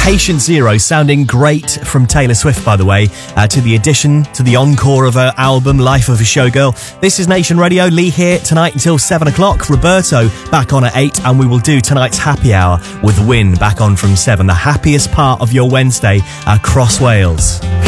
Patient Zero, sounding great from Taylor Swift, by the way, to the addition to the encore of her album Life of a Showgirl. This is Nation Radio. Lee here tonight until 7 o'clock. Roberto back on at 8, and we will do tonight's happy hour with Win back on from 7, the happiest part of your Wednesday across Wales.